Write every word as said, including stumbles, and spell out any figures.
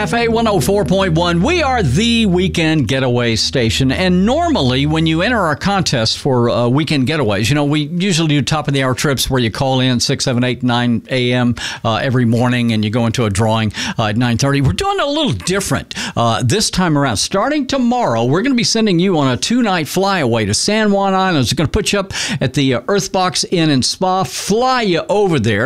Cafe one oh four point one. We are the weekend getaway station. And normally, when you enter our contest for uh, weekend getaways, you know, we usually do top of the hour trips where you call in six, seven, eight, nine a.m. Uh, every morning and you go into a drawing uh, at nine thirty. We're doing it a little different uh, this time around. Starting tomorrow, we're going to be sending you on a two-night flyaway to San Juan Islands. We're going to put you up at the uh, Earthbox Inn and Spa, fly you over there.